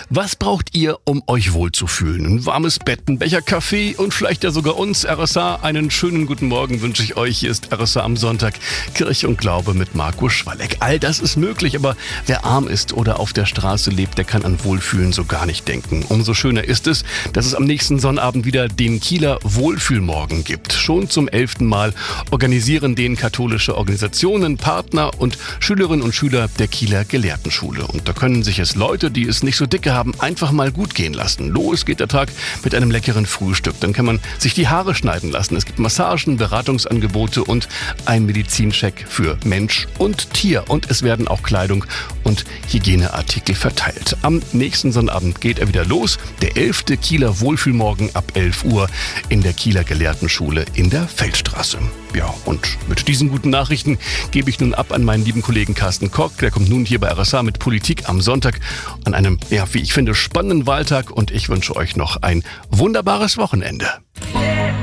Was braucht ihr, um euch wohlzufühlen? Ein warmes Bett, ein Becher Kaffee und vielleicht ja sogar uns, RSA. Einen schönen guten Morgen wünsche ich euch. Hier ist RSA am Sonntag, Kirche und Glaube mit Marco Schwalleck. All das ist möglich, aber wer arm ist oder auf der Straße lebt, der kann an Wohlfühlen so gar nicht denken. Umso schöner ist es, dass es am nächsten Sonnabend wieder den Kieler Wohlfühlmorgen gibt. Schon zum 11. Mal organisieren den katholische Organisationen, Partner und Schülerinnen und Schüler der Kieler Gelehrtenschule. Und da können sich es Leute, die es nicht so dicke haben, einfach mal gut gehen lassen. Los geht der Tag mit einem leckeren Frühstück. Dann kann man sich die Haare schneiden lassen. Es gibt Massagen, Beratungsangebote und ein Medizincheck für Mensch und Tier. Und es werden auch Kleidung und Hygieneartikel verteilt. Am nächsten Sonnabend geht er wieder los. Der 11. Kieler Wohlfühlmorgen ab 11 Uhr in der Kieler Gelehrtenschule in der Feldstraße. Ja, und mit diesen guten Nachrichten gebe ich nun ab an meinen lieben Kollegen Carsten Koch. Der kommt nun hier bei RSA mit Politik am Sonntag an einem, wie ich finde, spannenden Wahltag. Und ich wünsche euch noch ein wunderbares Wochenende.